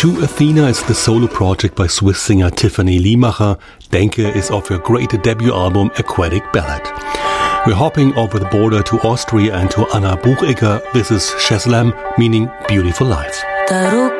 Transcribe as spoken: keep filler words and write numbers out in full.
To Athena is the solo project by Swiss singer Tiffany Liemacher. Denke is off her great debut album Aquatic Ballad. We're hopping over the border to Austria and to Anna Buchegger. This is Shazlam, meaning beautiful life.